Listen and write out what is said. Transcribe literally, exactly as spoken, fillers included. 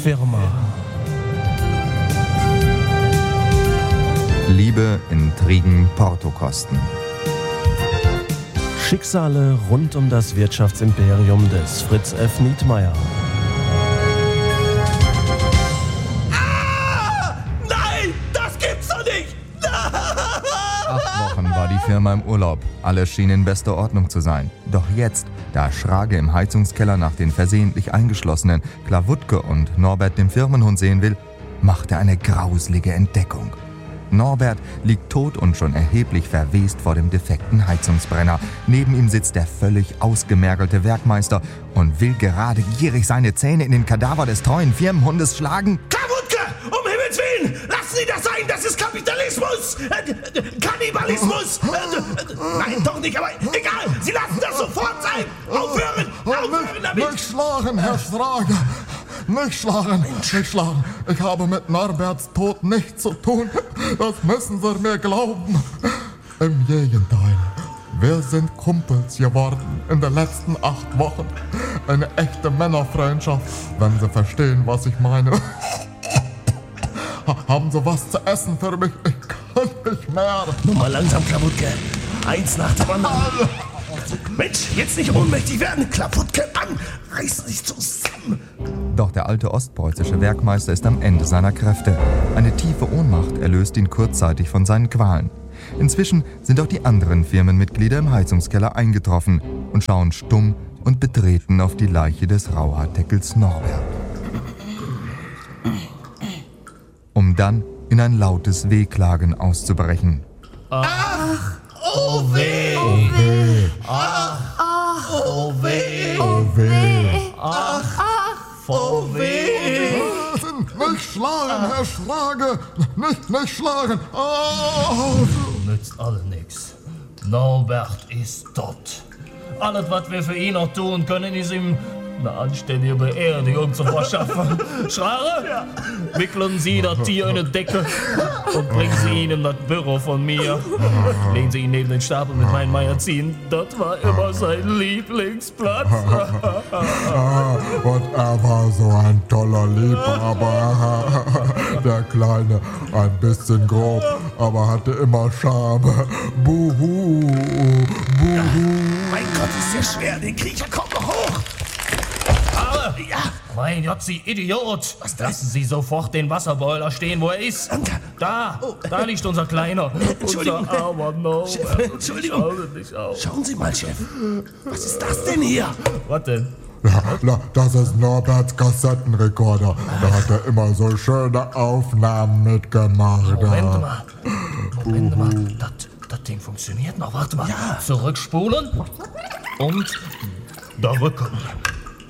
Firma. Liebe, Intrigen, Portokosten. Schicksale rund um das Wirtschaftsimperium des Fritz F. Nietmeyer. Ah! Nein, das gibt's doch nicht! Acht Wochen war die Firma im Urlaub. Alles schien in bester Ordnung zu sein. Doch jetzt, da Schrage im Heizungskeller nach den versehentlich eingeschlossenen Klawutke und Norbert dem Firmenhund sehen will, macht er eine grauslige Entdeckung. Norbert liegt tot und schon erheblich verwest vor dem defekten Heizungsbrenner. Neben ihm sitzt der völlig ausgemergelte Werkmeister und will gerade gierig seine Zähne in den Kadaver des treuen Firmenhundes schlagen. Klawutke, um Himmels Willen! Lassen Sie das sein, das ist Kapitalismus! Äh, Kannibalismus! Äh, äh, nein, doch nicht, aber egal! Sie lassen das sofort sein! Aufhören! Aufhören damit! Nicht schlagen, Herr Schrage! Nicht schlagen, nicht schlagen. Ich habe mit Norberts Tod nichts zu tun. Das müssen Sie mir glauben. Im Gegenteil. Wir sind Kumpels geworden in den letzten acht Wochen. Eine echte Männerfreundschaft, wenn Sie verstehen, was ich meine. Haben Sie was zu essen für mich? Ich kann nicht mehr. Nur mal langsam, Klawutke. Eins nach dem anderen. Mensch, jetzt nicht ohnmächtig werden. Klawutke an. Reißen sich zusammen. Doch der alte ostpreußische Werkmeister ist am Ende seiner Kräfte. Eine tiefe Ohnmacht erlöst ihn kurzzeitig von seinen Qualen. Inzwischen sind auch die anderen Firmenmitglieder im Heizungskeller eingetroffen und schauen stumm und betreten auf die Leiche des Rauhaardeckels Norbert. Um dann in ein lautes Wehklagen auszubrechen. Ach, oh weh! Oh weh! Ach, oh weh! Oh weh! Ach, oh weh! Nicht schlagen, Herr Schrage! Nicht, nicht schlagen! Oh. Nützt alle nix. Norbert ist tot. Alles, was wir für ihn noch tun können, ist ihm eine anständige Beerdigung zu verschaffen. Schrare? Ja. Wickeln Sie das Tier in eine Decke und bringen Sie ihn in das Büro von mir. Legen Sie ihn neben den Stapel mit meinen Magazinen. Das war immer sein Lieblingsplatz. Und er war so ein toller Liebhaber. Der Kleine, ein bisschen grob, aber hatte immer Charme. Buhu, buhu. Mein Gott, ist der schwer, den Kriecher kommt noch hoch! Ja! Mein Gott, Sie Idiot! Was denn? Lassen Sie sofort den Wasserboiler stehen, wo er ist. Danke. Da, Oh. da liegt unser Kleiner. Entschuldigung. Unser armer Norbert. Chef, Entschuldigung. Schau nicht auf. Schauen Sie mal, Chef. Was ist das denn hier? Was denn? Ja, na, das ist Norberts Kassettenrekorder. Da hat er immer so schöne Aufnahmen mitgemacht. Moment mal. Moment mal. Das, das Ding funktioniert noch. Warte mal. Ja. Zurückspulen. Und drücken.